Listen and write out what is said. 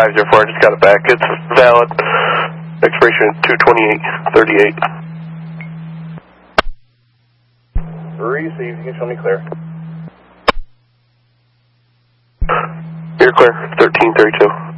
504, I just got it back. It's valid. Expiration 2/28/38. Receive, you can show me clear. You're clear, 1332.